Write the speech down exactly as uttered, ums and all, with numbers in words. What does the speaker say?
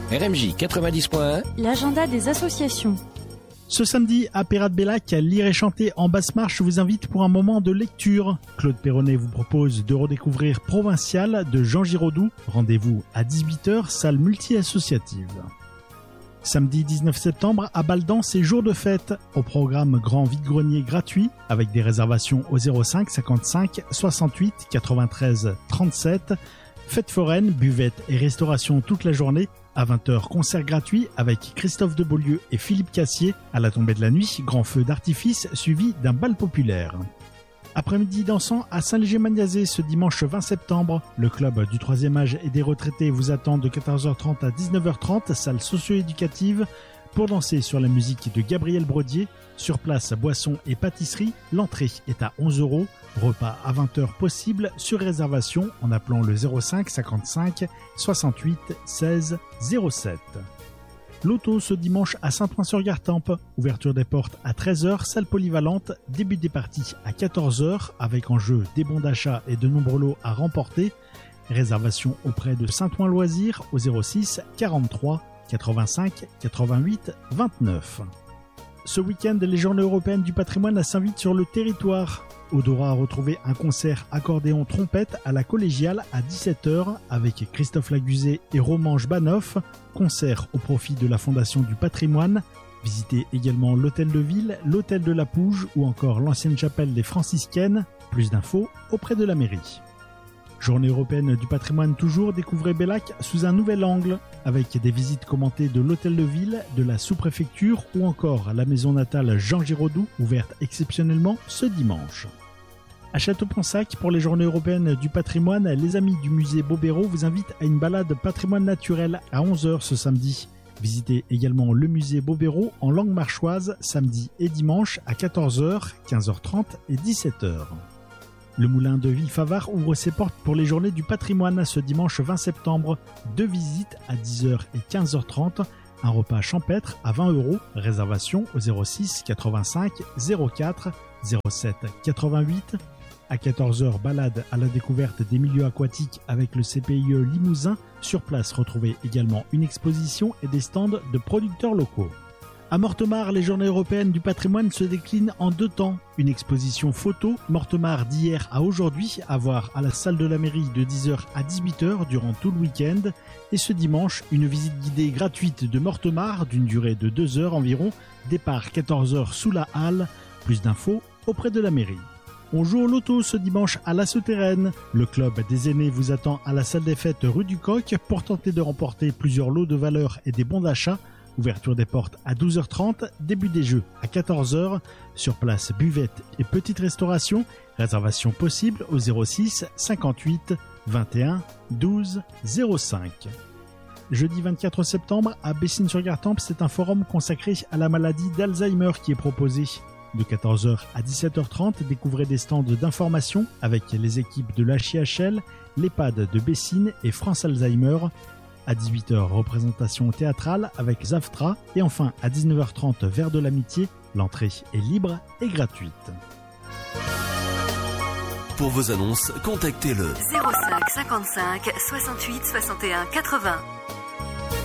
R M J quatre-vingt-dix point un, l'agenda des associations. Ce samedi, à Pérat-de-Bellac, Lire et chanter en basse marche vous invite pour un moment de lecture. Claude Perronnet vous propose de redécouvrir Provincial de Jean Giraudoux. Rendez-vous à dix-huit heures, salle multi-associative. Samedi dix-neuf septembre, à Baldan, c'est jour de fête. Au programme grand vide-grenier gratuit, avec des réservations au zéro cinq cinquante-cinq soixante-huit quatre-vingt-treize trente-sept. Fête foraine, buvette et restauration toute la journée. À vingt heures, concert gratuit avec Christophe de Beaulieu et Philippe Cassier. À la tombée de la nuit, grand feu d'artifice suivi d'un bal populaire. Après-midi dansant à Saint-Léger-Magnazé ce dimanche vingt septembre. Le club du troisième âge et des retraités vous attend de quatorze heures trente à dix-neuf heures trente, salle socio-éducative, pour danser sur la musique de Gabriel Brodier. Sur place, boissons et pâtisserie. L'entrée est à onze euros. Repas à vingt heures possible sur réservation en appelant le zéro cinq cinquante-cinq soixante-huit seize zéro sept. Loto ce dimanche à Saint-Ouen-sur-Gartempe. Ouverture des portes à treize heures, salle polyvalente. Début des parties à quatorze heures avec en jeu des bons d'achat et de nombreux lots à remporter. Réservation auprès de Saint-Ouen Loisirs au zéro six quarante-trois quatre-vingt-cinq quatre-vingt-huit vingt-neuf. Ce week-end, les Journées européennes du patrimoine s'invitent sur le territoire. Odora a retrouvé un concert accordéon-trompette à la collégiale à dix-sept heures avec Christophe Laguzé et Roman Jbanoff. Concert au profit de la Fondation du patrimoine. Visitez également l'hôtel de ville, l'hôtel de la Pouge ou encore l'ancienne chapelle des franciscaines. Plus d'infos auprès de la mairie. Journée européenne du patrimoine toujours, découvrez Bellac sous un nouvel angle, avec des visites commentées de l'hôtel de ville, de la sous-préfecture ou encore la maison natale Jean Giraudoux, ouverte exceptionnellement ce dimanche. À Château-Ponsac, pour les Journées européennes du patrimoine, les amis du musée Bobéro vous invitent à une balade patrimoine naturel à onze heures ce samedi. Visitez également le musée Bobéro en langue marchoise samedi et dimanche à quatorze heures, quinze heures trente et dix-sept heures. Le moulin de Villefavard ouvre ses portes pour les Journées du patrimoine ce dimanche vingt septembre. Deux visites à dix heures et quinze heures trente. Un repas champêtre à vingt euros. Réservation au zéro six quatre-vingt-cinq zéro quatre zéro sept quatre-vingt-huit. À quatorze heures, balade à la découverte des milieux aquatiques avec le C P I E Limousin. Sur place, retrouvez également une exposition et des stands de producteurs locaux. À Mortemart, les Journées européennes du patrimoine se déclinent en deux temps. Une exposition photo, Mortemart d'hier à aujourd'hui, à voir à la salle de la mairie de dix heures à dix-huit heures durant tout le week-end. Et ce dimanche, une visite guidée gratuite de Mortemart d'une durée de deux heures environ. Départ quatorze heures sous la halle. Plus d'infos auprès de la mairie. On joue au loto ce dimanche à la Souterraine. Le club des aînés vous attend à la salle des fêtes rue du Coq pour tenter de remporter plusieurs lots de valeur et des bons d'achat. Ouverture des portes à douze heures trente, début des jeux à quatorze heures. Sur place, buvette et petite restauration. Réservation possible au zéro six cinquante-huit vingt et un douze zéro cinq. Jeudi vingt-quatre septembre, à Bessines-sur-Gartempe, c'est un forum consacré à la maladie d'Alzheimer qui est proposé. De quatorze heures à dix-sept heures trente, découvrez des stands d'information avec les équipes de l'H I H L, l'EHPAD de Bessines et France Alzheimer. À dix-huit heures, représentation théâtrale avec Zaftra. Et enfin, à dix-neuf heures trente, Verre de l'amitié. L'entrée est libre et gratuite. Pour vos annonces, contactez le zéro cinq cinquante-cinq soixante-huit soixante et un quatre-vingts.